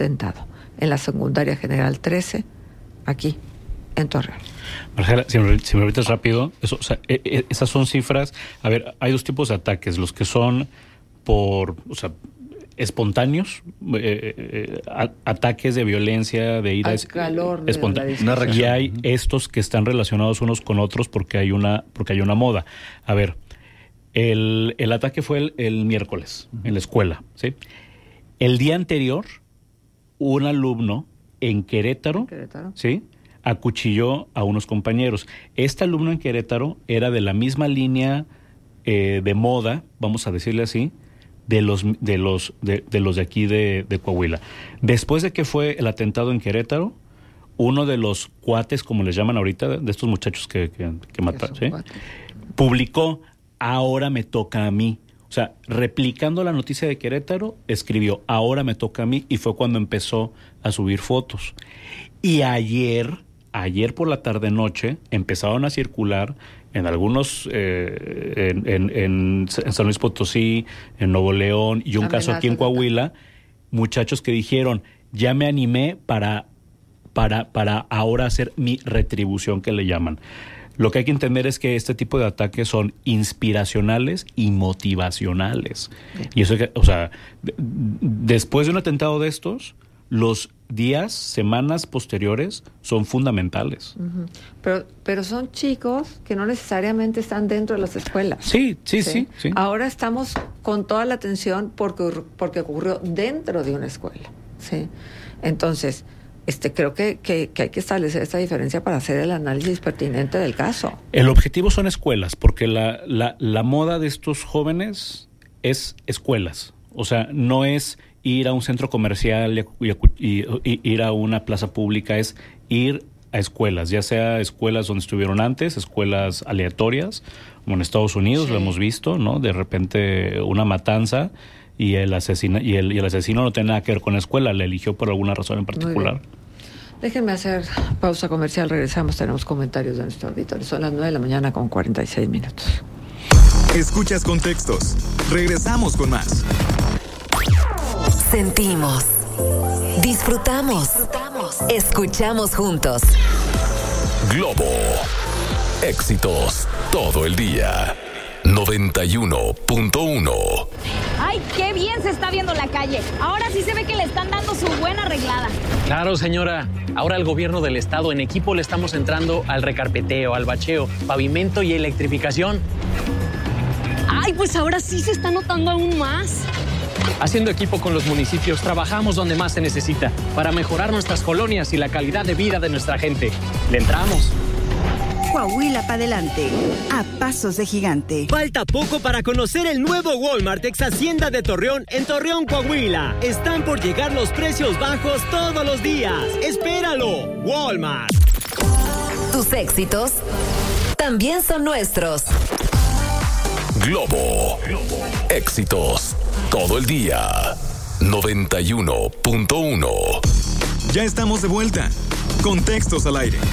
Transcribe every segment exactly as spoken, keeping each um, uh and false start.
atentado en la secundaria General trece, aquí, en Torreón. Marcela, si me, si me repites rápido, eso, o sea, e, e, esas son cifras. A ver, hay dos tipos de ataques, los que son por, o sea, espontáneos, eh, eh, a, ataques de violencia, de ira al calor de espontáneos, la y hay estos que están relacionados unos con otros porque hay una, porque hay una moda. A ver, el, el ataque fue el, el miércoles en la escuela, ¿sí? El día anterior, un alumno en Querétaro, Querétaro. ¿sí?, acuchilló a unos compañeros. Este alumno en Querétaro era de la misma línea eh, de moda, vamos a decirle así, de los de los de, de los de aquí de, de Coahuila. Después de que fue el atentado en Querétaro, uno de los cuates, como les llaman ahorita, de estos muchachos que, que, que mataron, ¿sí?, publicó: ahora me toca a mí. O sea, replicando la noticia de Querétaro, escribió: ahora me toca a mí, y fue cuando empezó a subir fotos. Y ayer, ayer por la tarde-noche, empezaron a circular en algunos, eh, en, en, en, en San Luis Potosí, en Nuevo León, y un Amenazas caso aquí en Coahuila, muchachos que dijeron: ya me animé para, para, para ahora hacer mi retribución, que le llaman. Lo que hay que entender es que este tipo de ataques son inspiracionales y motivacionales. Sí. Y eso, o sea, d- después de un atentado de estos, los días, semanas posteriores son fundamentales. Uh-huh. Pero, pero son chicos que no necesariamente están dentro de las escuelas. Sí, sí, sí. sí, sí. Ahora estamos con toda la atención porque, porque ocurrió dentro de una escuela. ¿Sí? Entonces, este, creo que, que, que hay que establecer esta diferencia para hacer el análisis pertinente del caso. El objetivo son escuelas, porque la, la, la moda de estos jóvenes es escuelas. O sea, no es ir a un centro comercial y, y, y, y ir a una plaza pública, es ir a escuelas, ya sea escuelas donde estuvieron antes, escuelas aleatorias, como en Estados Unidos, sí. Lo hemos visto, ¿no? De repente una matanza y el asesino, y el, y el asesino no tiene nada que ver con la escuela, la eligió por alguna razón en particular. Déjenme hacer pausa comercial, regresamos, tenemos comentarios de nuestro auditorio. Son las nueve de la mañana con cuarenta y seis minutos. Escuchas Contextos. Regresamos con más. Sentimos, disfrutamos, disfrutamos, escuchamos juntos. Globo, éxitos todo el día. noventa y uno punto uno. ¡Ay, qué bien se está viendo la calle! Ahora sí se ve que le están dando su buena arreglada. Claro, señora. Ahora el gobierno del estado en equipo le estamos entrando al recarpeteo, al bacheo, pavimento y electrificación. ¡Ay, pues ahora sí se está notando aún más! Haciendo equipo con los municipios, trabajamos donde más se necesita para mejorar nuestras colonias y la calidad de vida de nuestra gente. ¡Le entramos! Coahuila para adelante, a pasos de gigante. Falta poco para conocer el nuevo Walmart ex Hacienda de Torreón en Torreón, Coahuila. Están por llegar los precios bajos todos los días. ¡Espéralo! Walmart. Tus éxitos también son nuestros. Globo, éxitos todo el día. noventa y uno punto uno. Ya estamos de vuelta. Contextos al aire.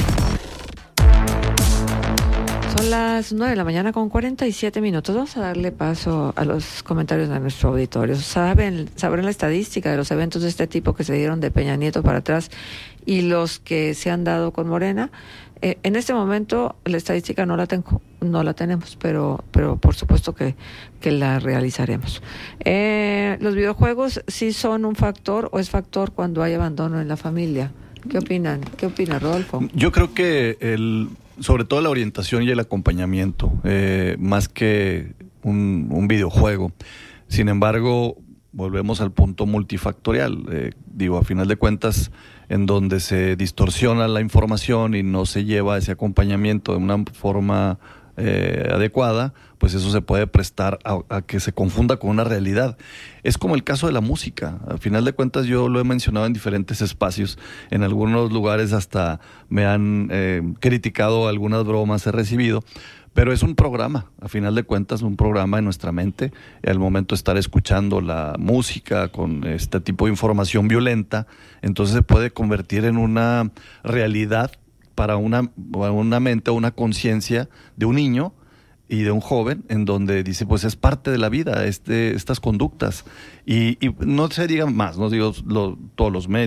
Son las nueve de la mañana con cuarenta y siete minutos. Vamos a darle paso a los comentarios de nuestro auditorio. Saben, sabrán la estadística de los eventos de este tipo que se dieron de Peña Nieto para atrás y los que se han dado con Morena. Eh, en este momento la estadística no la tengo, no la tenemos, pero, pero por supuesto que, que la realizaremos. Eh, los videojuegos sí son un factor o es factor cuando hay abandono en la familia. ¿Qué opinan? ¿Qué opina Rodolfo? Yo creo que el sobre todo la orientación y el acompañamiento, eh, más que un, un videojuego. Sin embargo, volvemos al punto multifactorial. Eh, digo, a final de cuentas, en donde se distorsiona la información y no se lleva ese acompañamiento de una forma eh, adecuada, pues eso se puede prestar a, a que se confunda con una realidad. Es como el caso de la música. A final de cuentas, yo lo he mencionado en diferentes espacios. En algunos lugares hasta me han eh, criticado, algunas bromas he recibido, pero es un programa, a final de cuentas, un programa en nuestra mente. Al momento de estar escuchando la música con este tipo de información violenta, entonces se puede convertir en una realidad para una, una mente o una conciencia de un niño, y de un joven en donde dice, pues es parte de la vida este, estas conductas. Y, y no se digan más, no digo lo, todos los medios.